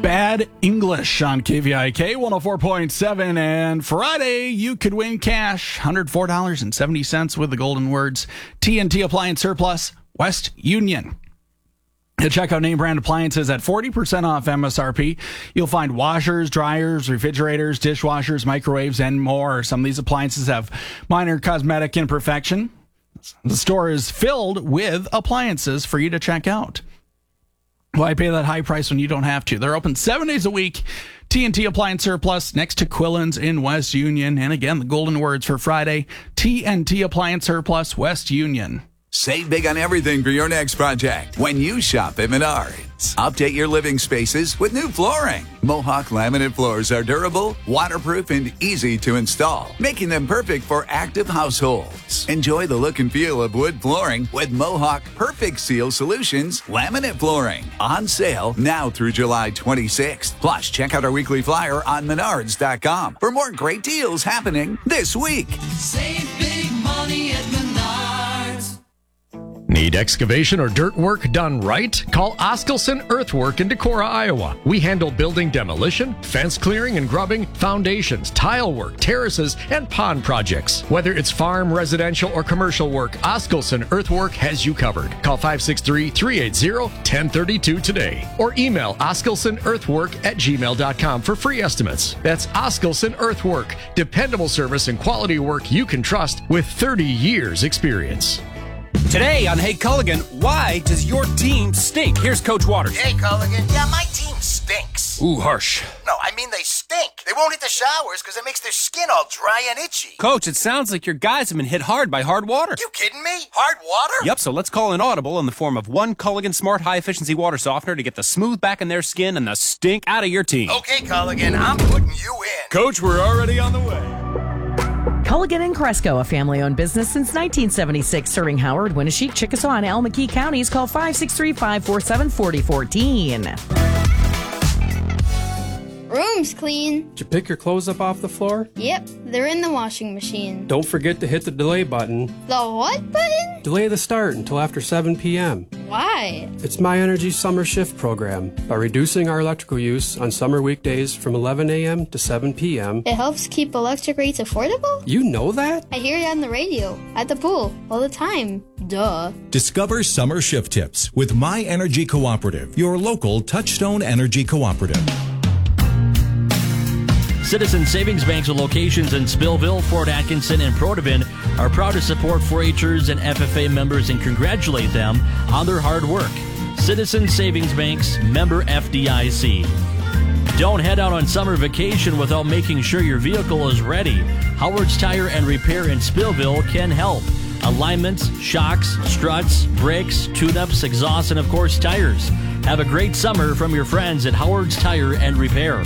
Bad English on KVIK 104.7. And Friday, you could win cash, $104.70 with the golden words. TNT Appliance Surplus, West Union. Check out name brand appliances at 40% off MSRP. You'll find washers, dryers, refrigerators, dishwashers, microwaves, and more. Some of these appliances have minor cosmetic imperfection. The store is filled with appliances for you to check out. Why pay that high price when you don't have to? They're open 7 days a week. TNT Appliance Surplus next to Quillen's in West Union. And again, the golden words for Friday, TNT Appliance Surplus, West Union. Save big on everything for your next project when you shop at Menards. Update your living spaces with new flooring. Mohawk laminate floors are durable, waterproof, and easy to install, making them perfect for active households. Enjoy the look and feel of wood flooring with Mohawk Perfect Seal Solutions laminate flooring. On sale now through July 26th. Plus, check out our weekly flyer on Menards.com for more great deals happening this week. Save big money at Menards. Need excavation or dirt work done right? Call Oskelson Earthwork in Decorah, Iowa. We handle building demolition, fence clearing and grubbing, foundations, tile work, terraces, and pond projects. Whether it's farm, residential, or commercial work, Oskelson Earthwork has you covered. Call 563-380-1032 today or email oskelsonEarthwork@gmail.com for free estimates. That's Oskelson Earthwork. Dependable service and quality work you can trust with 30 years experience. Today on Hey Culligan, why does your team stink? Here's Coach Waters. Hey, Culligan. Yeah, my team stinks. Ooh, harsh. No, I mean they stink. They won't hit the showers because it makes their skin all dry and itchy. Coach, it sounds like your guys have been hit hard by hard water. You kidding me? Hard water? Yep, so let's call an audible in the form of one Culligan Smart High-Efficiency Water Softener to get the smooth back in their skin and the stink out of your team. Okay, Culligan, I'm putting you in. Coach, we're already on the way. Culligan & Cresco, a family-owned business since 1976, serving Howard, Winneshiek, Chickasaw, and Almaquee counties. Call 563-547-4014. Room's clean. Did you pick your clothes up off the floor? Yep, they're in the washing machine. Don't forget to hit the delay button. The what button? Delay the start until after 7 p.m. Why? It's My Energy Summer Shift program. By reducing our electrical use on summer weekdays from 11 a.m. to 7 p.m. It helps keep electric rates affordable? You know that? I hear it on the radio, at the pool, all the time. Duh. Discover summer shift tips with My Energy Cooperative, your local Touchstone Energy Cooperative. Citizen Savings Banks with locations in Spillville, Fort Atkinson, and Protivin are proud to support 4-Hers and FFA members and congratulate them on their hard work. Citizen Savings Banks, member FDIC. Don't head out on summer vacation without making sure your vehicle is ready. Howard's Tire and Repair in Spillville can help. Alignments, shocks, struts, brakes, tune-ups, exhausts, and of course tires. Have a great summer from your friends at Howard's Tire and Repair.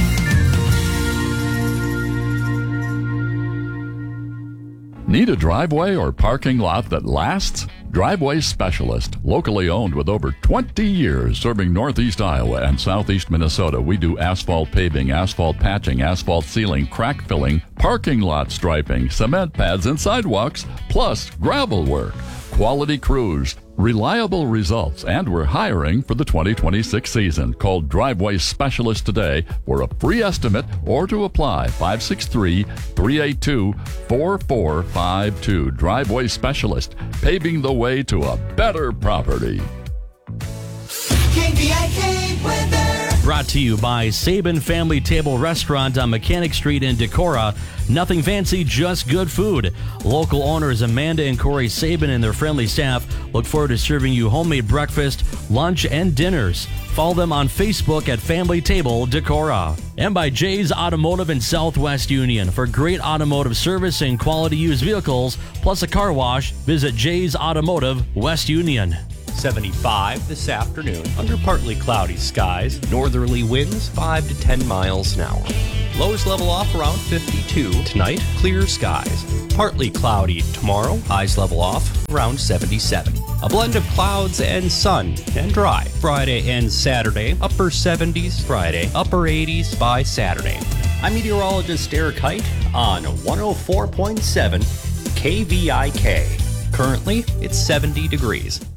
Need a driveway or parking lot that lasts? Driveway Specialist, locally owned with over 20 years serving Northeast Iowa and Southeast Minnesota. We do asphalt paving, asphalt patching, asphalt sealing, crack filling, parking lot striping, cement pads and sidewalks, plus gravel work. Quality crews, reliable results, and we're hiring for the 2026 season. Call Driveway Specialist today for a free estimate or to apply. 563-382-4452. Driveway Specialist, paving the way to a better property. KVIK weather. Brought to you by Sabin Family Table Restaurant on Mechanic Street in Decorah. Nothing fancy, just good food. Local owners Amanda and Corey Sabin and their friendly staff look forward to serving you homemade breakfast, lunch, and dinners. Follow them on Facebook at Family Table Decorah. And by Jay's Automotive in Southwest Union. For great automotive service and quality used vehicles, plus a car wash, visit Jay's Automotive, West Union. 75 this afternoon under partly cloudy skies. Northerly winds 5 to 10 miles an hour. Lows level off around 52. Tonight, clear skies. Partly cloudy tomorrow. Highs level off around 77. A blend of clouds and sun and dry. Friday and Saturday, upper 70s. Friday, upper 80s by Saturday. I'm meteorologist Eric Height on 104.7 KVIK. Currently, it's 70 degrees.